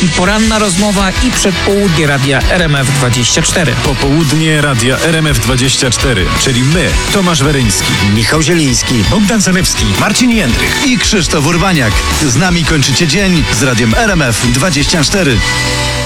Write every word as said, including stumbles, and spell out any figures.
czyli poranna rozmowa i przedpołudnie Radia R M F dwadzieścia cztery. Popołudnie Radia R M F dwadzieścia cztery, czyli my, Tomasz Weryński, Michał Zieliński, Bogdan Zalewski, Marcin Jędrych i Krzysztof Urbaniak. Z nami kończycie dzień z Radiem R M F dwadzieścia cztery.